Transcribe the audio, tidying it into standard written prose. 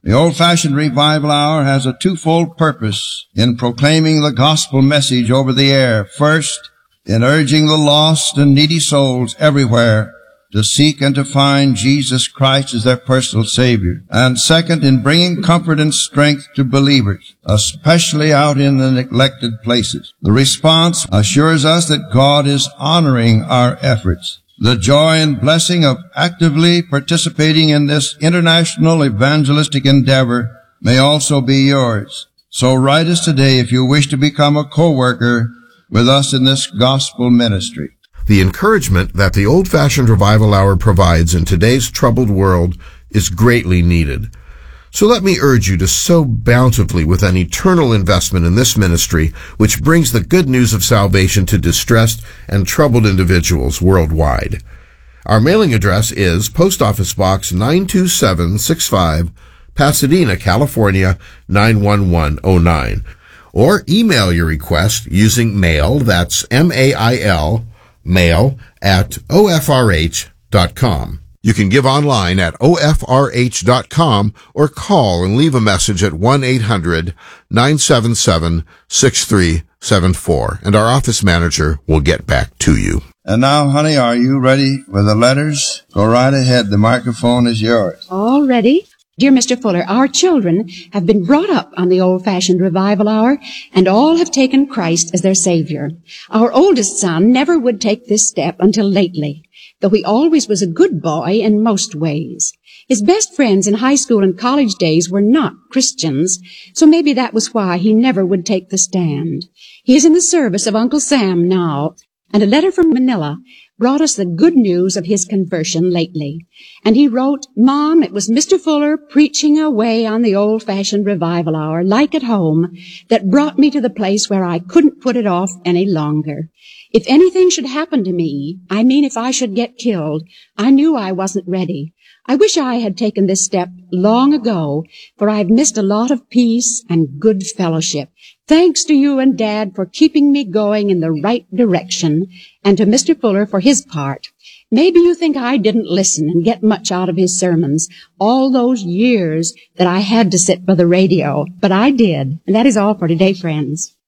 The Old-Fashioned Revival Hour has a twofold purpose in proclaiming the gospel message over the air. First, in urging the lost and needy souls everywhere to seek and to find Jesus Christ as their personal Savior. And second, in bringing comfort and strength to believers, especially out in the neglected places. The response assures us that God is honoring our efforts. The joy and blessing of actively participating in this international evangelistic endeavor may also be yours. So write us today if you wish to become a co-worker with us in this gospel ministry. The encouragement that the Old-Fashioned Revival Hour provides in today's troubled world is greatly needed. So let me urge you to sow bountifully with an eternal investment in this ministry, which brings the good news of salvation to distressed and troubled individuals worldwide. Our mailing address is Post Office Box 92765, Pasadena, California 91109. Or email your request using mail, that's M-A-I-L, mail at ofrh.com. You can give online at ofrh.com or call and leave a message at 1-800-977-6374, and our office manager will get back to you. And now, honey, are you ready for the letters? Go right ahead. The microphone is yours. All ready. Dear Mr. Fuller, our children have been brought up on the Old-Fashioned Revival Hour, and all have taken Christ as their Savior. Our oldest son never would take this step until lately, though he always was a good boy in most ways. His best friends in high school and college days were not Christians, so maybe that was why he never would take the stand. He is in the service of Uncle Sam now, and a letter from Manila brought us the good news of his conversion lately. And he wrote, Mom, it was Mr. Fuller preaching away on the Old-Fashioned Revival Hour, like at home, that brought me to the place where I couldn't put it off any longer. If anything should happen to me, I mean if I should get killed, I knew I wasn't ready. I wish I had taken this step long ago, for I've missed a lot of peace and good fellowship. Thanks to you and Dad for keeping me going in the right direction, and to Mr. Fuller for his part. Maybe you think I didn't listen and get much out of his sermons all those years that I had to sit by the radio, but I did. And that is all for today, friends.